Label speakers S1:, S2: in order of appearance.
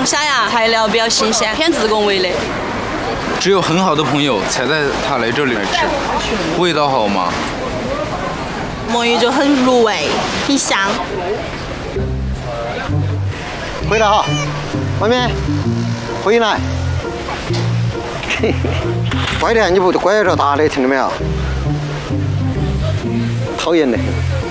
S1: 龙虾呀，材料比较新鲜，偏自贡味的。
S2: 只有很好的朋友才带他来这里吃，味道好吗？
S1: 墨鱼就很入味，很香。
S3: 回来哈，外面回来。乖点，你不乖着打的，听到没有？讨厌的很。